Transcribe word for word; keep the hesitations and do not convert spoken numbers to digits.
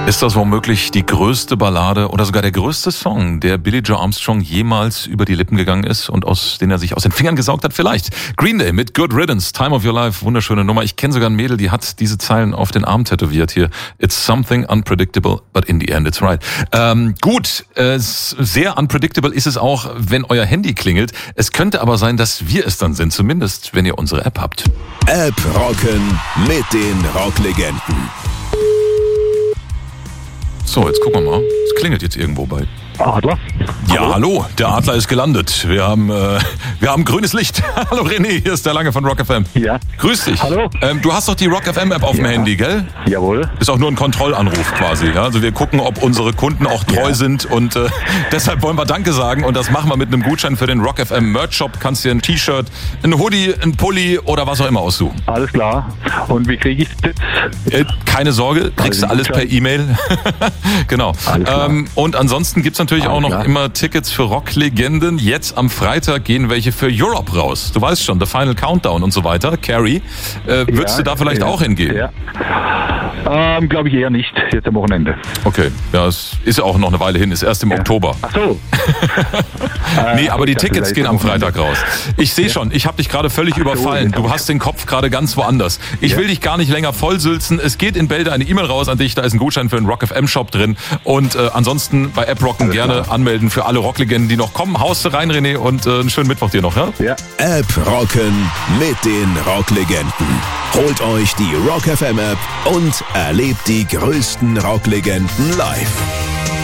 Ist das womöglich die größte Ballade oder sogar der größte Song, der Billy Joe Armstrong jemals über die Lippen gegangen ist und aus den er sich aus den Fingern gesaugt hat? Vielleicht. Green Day mit Good Riddance, Time of Your Life, wunderschöne Nummer. Ich kenne sogar ein Mädel, die hat diese Zeilen auf den Arm tätowiert hier. It's something unpredictable, but in the end it's right. Ähm, gut, äh, sehr unpredictable ist es auch, wenn euer Handy klingelt. Es könnte aber sein, dass wir es dann sind, zumindest wenn ihr unsere App habt. App rocken mit den Rocklegenden. So, jetzt gucken wir mal. Es klingelt jetzt irgendwo bei. Adler? Ja, hallo. hallo, der Adler ist gelandet. Wir haben äh, wir haben grünes Licht. Hallo René, hier ist der Lange von Rock F M. Ja. Grüß dich. Hallo. Ähm, du hast doch die Rock F M App auf ja. dem Handy, gell? Jawohl. Ist auch nur ein Kontrollanruf quasi. Ja? Also wir gucken, ob unsere Kunden auch treu ja. sind und äh, deshalb wollen wir Danke sagen und das machen wir mit einem Gutschein für den Rock F M Merch Shop. Kannst dir ein T-Shirt, ein Hoodie, ein Pulli oder was auch immer aussuchen. Alles klar. Und wie kriege ich das? Äh, keine Sorge, kriegst du alles per E-Mail. Genau. Ähm, und ansonsten gibt's natürlich alles auch noch klar. immer Tickets für Rocklegenden. Jetzt am Freitag gehen welche für Europe raus. Du weißt schon, The Final Countdown und so weiter. Carrie, äh, würdest ja, du da vielleicht ja, auch hingehen? Ja. Ähm, glaube ich eher nicht, jetzt am Wochenende. Okay, ja, es ist ja auch noch eine Weile hin, ist erst im ja. Oktober. Ach so. Nee, aber die Tickets gehen am Freitag raus. Ich sehe ja. schon, ich habe dich gerade völlig Ach überfallen. So, du hast den Kopf gerade ganz woanders. Ich ja. will dich gar nicht länger vollsülzen. Es geht in Bälde eine E-Mail raus an dich, da ist ein Gutschein für den Rock F M Shop drin. Und äh, ansonsten bei App Rocken gerne klar. anmelden für alle Rocklegenden, die noch kommen. Haust du rein, René, und äh, einen schönen Mittwoch dir noch, ja? ja? App Rocken mit den Rocklegenden. Holt euch die Rock F M App und erlebt die größten Rocklegenden live.